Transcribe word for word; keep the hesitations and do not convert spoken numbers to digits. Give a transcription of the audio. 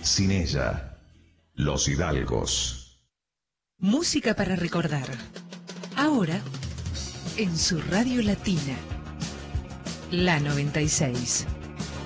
sin ella. Los Hidalgos. Música para recordar. Ahora, en su radio latina. La noventa y seis.